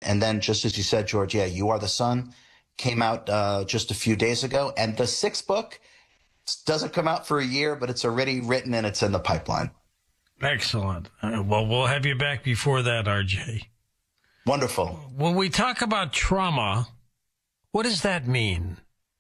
And then just as you said, George, yeah, You Are the Sun came out just a few days ago. And the sixth book doesn't come out for a year, but it's already written and it's in the pipeline. Excellent. Well, we'll have you back before that, RJ. Wonderful. When we talk about trauma, what does that mean?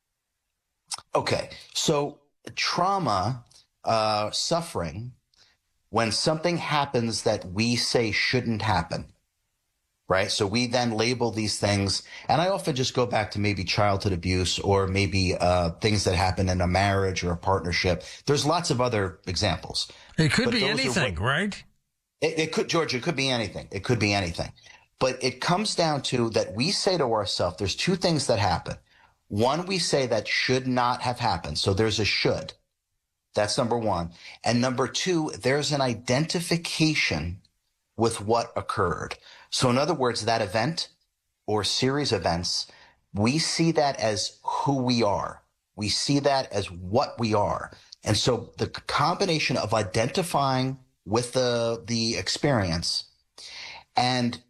Okay, so trauma, suffering, when something happens that we say shouldn't happen, right? So we then label these things, and I often just go back to maybe childhood abuse or maybe things that happen in a marriage or a partnership. There's lots of other examples. It could be anything, right? It could, George, it could be anything. It could be anything. But it comes down to that we say to ourselves, there's two things that happen. One, we say that should not have happened. So there's a should. That's number one. And number two, there's an identification with what occurred. So in other words, that event or series of events, we see that as who we are. We see that as what we are. And so the combination of identifying with the experience and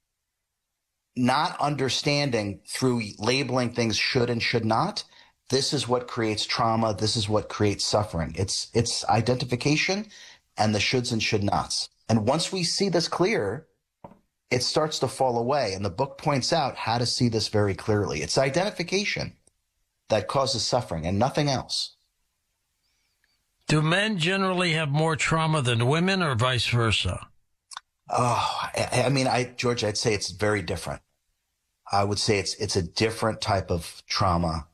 not understanding through labeling things should and should not, this is what creates trauma. This is what creates suffering. It's identification and the shoulds and should nots. And once we see this clear, it starts to fall away. And the book points out how to see this very clearly. It's identification that causes suffering and nothing else. Do men generally have more trauma than women or vice versa? Oh, I mean, George, I'd say it's very different. I would say it's a different type of trauma.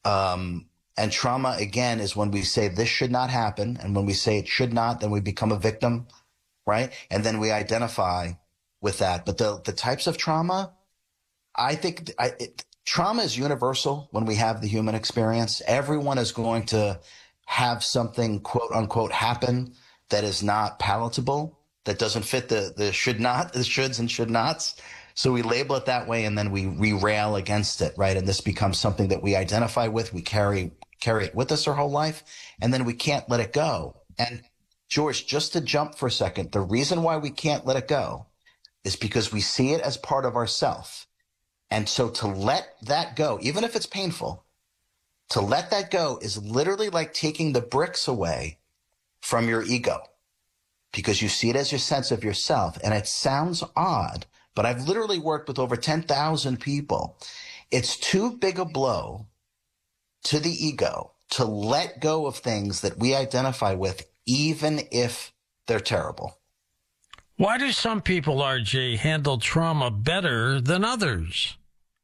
And trauma, again, is when we say this should not happen. And when we say it should not, then we become a victim, right? And then we identify with that. But the types of trauma, I think trauma is universal when we have the human experience. Everyone is going to have something, quote unquote, happen that is not palatable, that doesn't fit the should not, the shoulds and should nots. So we label it that way and then we rail against it, right? And this becomes something that we identify with. We carry it with us our whole life, and then we can't let it go. And George, just to jump for a second, the reason why we can't let it go is because we see it as part of ourself. And so to let that go, even if it's painful, to let that go is literally like taking the bricks away from your ego, because you see it as your sense of yourself. And it sounds odd, but I've literally worked with over 10,000 people. It's too big a blow to the ego to let go of things that we identify with, even if they're terrible. Why do some people, RJ, handle trauma better than others?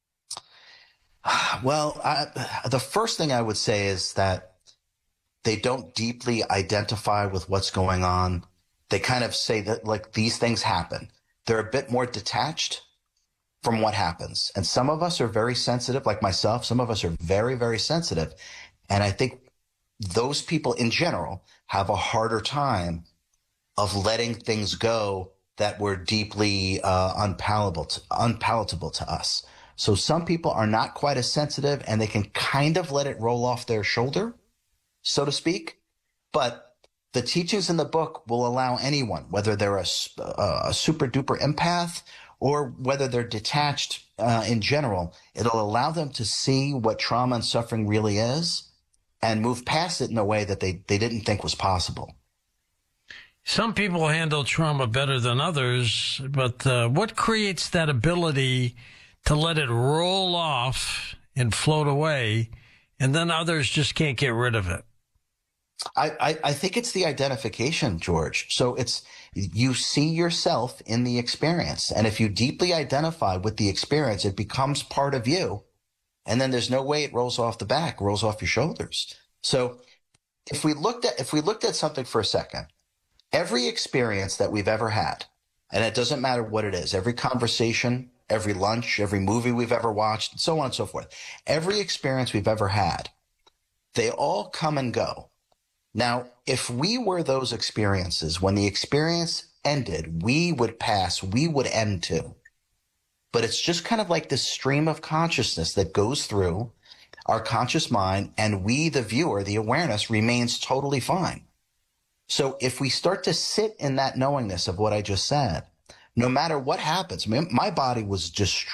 Well, the first thing I would say is that they don't deeply identify with what's going on. They kind of say that, like, these things happen. They're a bit more detached from what happens. And some of us are very sensitive, like myself. Some of us are very, very sensitive. And I think those people in general have a harder time of letting things go that were deeply unpalatable to us. So some people are not quite as sensitive, and they can kind of let it roll off their shoulder, so to speak. But the teachings in the book will allow anyone, whether they're a super duper empath or whether they're detached in general, it'll allow them to see what trauma and suffering really is and move past it in a way that they didn't think was possible. Some people handle trauma better than others, but what creates that ability to let it roll off and float away, and then others just can't get rid of it? I think it's the identification, George. So it's, you see yourself in the experience. And if you deeply identify with the experience, it becomes part of you. And then there's no way it rolls off the back, rolls off your shoulders. So if we looked at something for a second, every experience that we've ever had, and it doesn't matter what it is, every conversation, every lunch, every movie we've ever watched, and so on and so forth, every experience we've ever had, they all come and go. Now, if we were those experiences, when the experience ended, we would pass, we would end too. But it's just kind of like this stream of consciousness that goes through our conscious mind, and we, the viewer, the awareness, remains totally fine. So if we start to sit in that knowingness of what I just said, no matter what happens, my body was destroyed.